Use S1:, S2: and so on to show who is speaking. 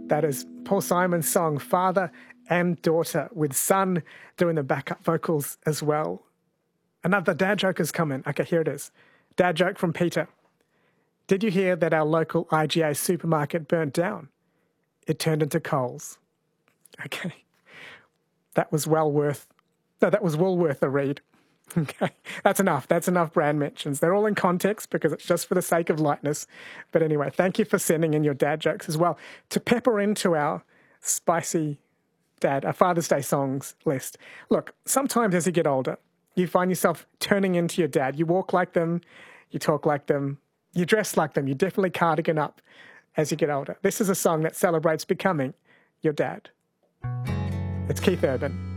S1: That is Paul Simon's song, Father and Daughter, with Son doing the backup vocals as well. Another dad joke has come in. Okay, here it is. Dad joke from Peter. Did you hear that our local IGA supermarket burnt down? It turned into Coles. Okay. That was Woolworth a read. Okay, that's enough. That's enough brand mentions. They're all in context because it's just for the sake of lightness. But anyway, thank you for sending in your dad jokes as well to pepper into our spicy our Father's Day songs list. Look, sometimes as you get older, you find yourself turning into your dad. You walk like them, you talk like them, you dress like them. You definitely cardigan up as you get older. This is a song that celebrates becoming your dad. It's Keith Urban.